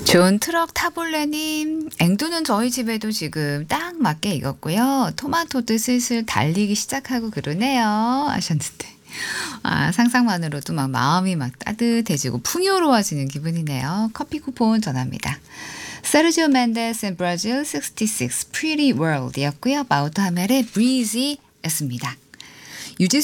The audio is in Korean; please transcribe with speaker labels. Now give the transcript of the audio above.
Speaker 1: 좋은 트럭 타볼레님, 앵두는 저희 집에도 지금 딱 맞게 익었고요. 토마토도 슬슬 달리기 시작하고 그러네요. 하셨는데. 아, 상상만으로도 막 마음이 막 따뜻해지고 풍요로워지는 기분이네요. 커피 쿠폰 전합니다. 세르지오 멘데스 앤 브라질 66 Pretty World 이었고요. 마우터 하멜의 Breezy 였습니다. 유지